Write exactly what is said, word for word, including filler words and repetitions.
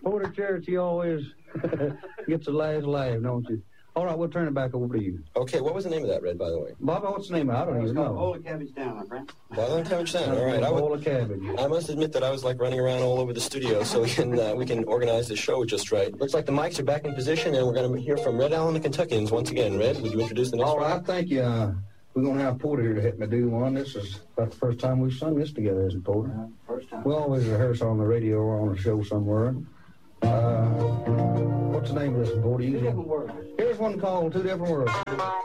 Porter Charity always gets the last laugh, don't you? All right, we'll turn it back over to you. Okay, what was the name of that, Red, by the way? Bobby, what's the name of it? I don't even know. Bowl of Cabbage Down, my friend. Bowl of Cabbage Down, all right. I, Bowl would, of Cabbage. I must admit that I was like running around all over the studio so we can uh, we can organize the show just right. Looks like the mics are back in position, and we're going to hear from Red Al and the Kentuckians once again. Red, would you introduce the next All one? right, thank you. Uh, we're going to have Porter here to help me do one. This is about the first time we've sung this together, isn't it, Porter? Uh, first time. We always rehearse on the radio or on a show somewhere. Uh, what's the name of this, Porter? Two different words. Here's one called Two Different Worlds.